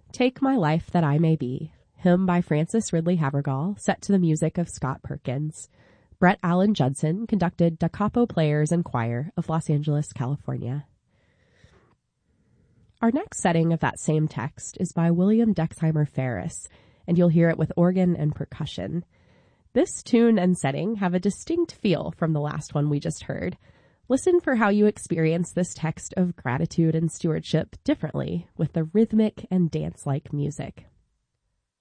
Take My Life That I May Be, hymn by Frances Ridley Havergal, set to the music of Scott Perkins. Brett Allen Judson conducted Da Capo Players and Choir of Los Angeles, California. Our next setting of that same text is by William Dexheimer Ferris, and you'll hear it with organ and percussion. This tune and setting have a distinct feel from the last one we just heard. Listen for how you experience this text of gratitude and stewardship differently with the rhythmic and dance-like music.